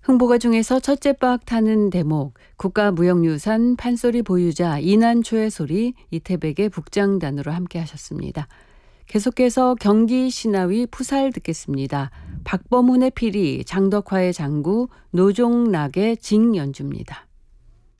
흥보가 중에서 첫째 박 타는 대목, 국가무형유산 판소리 보유자 이난초의 소리 이태백의 북장단으로 함께 하셨습니다. 계속해서 경기 신하위 푸살 듣겠습니다. 박범훈의 피리, 장덕화의 장구, 노종락의 징 연주입니다.